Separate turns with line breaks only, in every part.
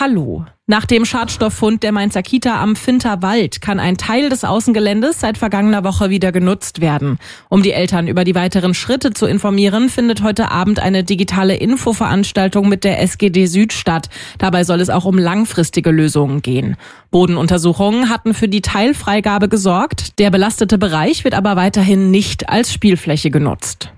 Hallo. Nach dem Schadstofffund der Mainzer Kita am Finterwald kann ein Teil des Außengeländes seit vergangener Woche wieder genutzt werden. Um die Eltern über die weiteren Schritte zu informieren, findet heute Abend eine digitale Infoveranstaltung mit der SGD Süd statt. Dabei soll es auch um langfristige Lösungen gehen. Bodenuntersuchungen hatten für die Teilfreigabe gesorgt. Der belastete Bereich wird aber weiterhin nicht als Spielfläche genutzt.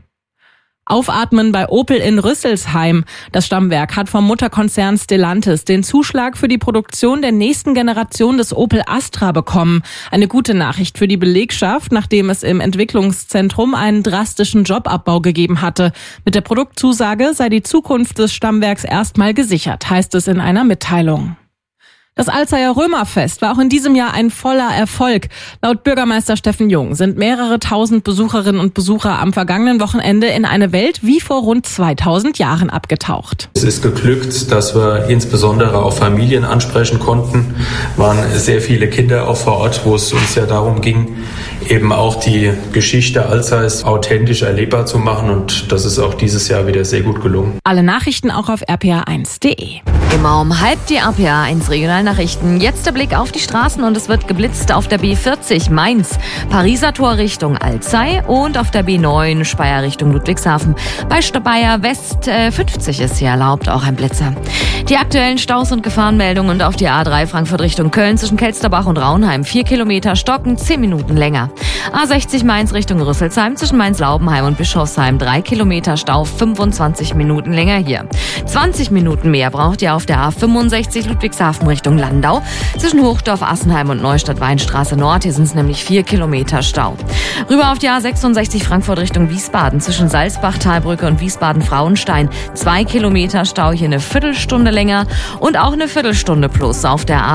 Aufatmen bei Opel in Rüsselsheim. Das Stammwerk hat vom Mutterkonzern Stellantis den Zuschlag für die Produktion der nächsten Generation des Opel Astra bekommen. Eine gute Nachricht für die Belegschaft, nachdem es im Entwicklungszentrum einen drastischen Jobabbau gegeben hatte. Mit der Produktzusage sei die Zukunft des Stammwerks erstmal gesichert, heißt es in einer Mitteilung. Das Alzeyer Römerfest war auch in diesem Jahr ein voller Erfolg. Laut Bürgermeister Steffen Jung sind mehrere tausend Besucherinnen und Besucher am vergangenen Wochenende in eine Welt wie vor rund 2000 Jahren abgetaucht.
Es ist geglückt, dass wir insbesondere auch Familien ansprechen konnten. Waren sehr viele Kinder auch vor Ort, wo es uns ja darum ging, eben auch die Geschichte Alzeyers authentisch erlebbar zu machen. Und das ist auch dieses Jahr wieder sehr gut gelungen.
Alle Nachrichten auch auf rpa1.de.
Immer um halb die RPA1 Regionalnachrichten. Jetzt der Blick auf die Straßen und es wird geblitzt auf der B40 Mainz, Pariser Tor Richtung Alzey und auf der B9 Speyer Richtung Ludwigshafen. Bei Speyer West 50 ist hier erlaubt, auch ein Blitzer. Die aktuellen Staus und Gefahrenmeldungen und auf die A3 Frankfurt Richtung Köln zwischen Kelsterbach und Raunheim 4 Kilometer stocken, 10 Minuten länger. A60 Mainz Richtung Rüsselsheim zwischen Mainz-Laubenheim und Bischofsheim 3 Kilometer Stau, 25 Minuten länger hier. 20 Minuten mehr braucht ihr auf der A65 Ludwigshafen Richtung Landau zwischen Hochdorf, Assenheim und Neustadt-Weinstraße Nord. Hier sind es nämlich 4 Kilometer Stau. Rüber auf die A66 Frankfurt Richtung Wiesbaden zwischen Salzbach-Talbrücke und Wiesbaden-Frauenstein 2 Kilometer Stau, hier eine Viertelstunde länger und auch eine Viertelstunde plus auf der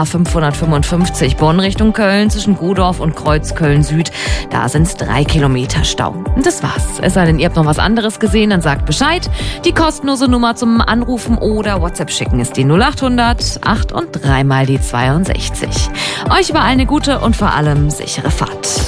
A555 Bonn Richtung Köln zwischen Godorf und Kreuzköln Süd. Da sind es 3 Kilometer Stau. Und das war's. Es sei denn, ihr habt noch was anderes gesehen, dann sagt Bescheid. Die kostenlose Nummer zum Anrufen oder WhatsApp schicken ist die 0800 8 und 3 mal die 62. Euch überall eine gute und vor allem sichere Fahrt.